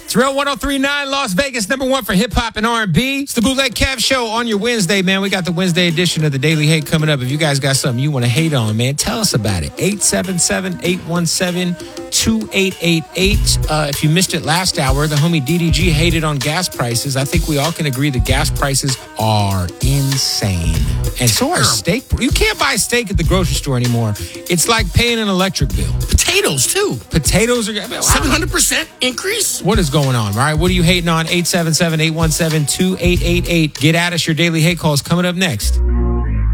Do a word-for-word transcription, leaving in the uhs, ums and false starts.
Thrill one oh three point nine, Las Vegas, number one for hip-hop and R and B. It's the Bootleg Kev Show on your Wednesday, man. We got the Wednesday edition of the Daily Hate coming up. If you guys got something you want to hate on, man, tell us about it. eight seven seven, eight one seven, two eight eight eight. Uh, if you missed it last hour, the homie D D G hated on gas prices. I think we all can agree that gas prices are insane. And so are steak. You can't buy steak at the grocery store anymore. It's like paying an electric bill. Potatoes, too. Potatoes are... I mean, seven hundred percent increase? What is going on, all right? What are you hating on? eight seven seven, eight one seven, two eight eight eight. Get at us. Your Daily Hate Call is coming up next.